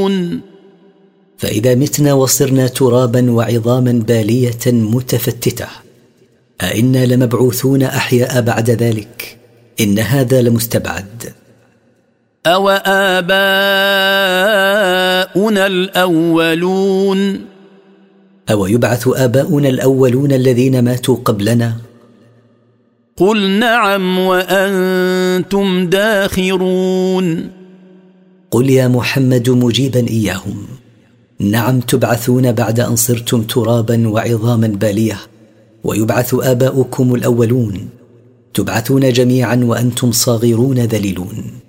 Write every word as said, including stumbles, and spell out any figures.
لمبعوثون فإذا متنا وصرنا ترابا وعظاما بالية متفتتة أئنا لمبعوثون أحياء بعد ذلك؟ إن هذا لمستبعد. أو آباؤنا الأولون أو يبعث آباؤنا الأولون الذين ماتوا قبلنا؟ قل نعم وأنتم داخرون. قل يا محمد مجيبا إياهم: نعم تبعثون بعد أن صرتم ترابا وعظاما بالية، ويبعث آباؤكم الأولون، تبعثون جميعا وأنتم صاغرون ذليلون.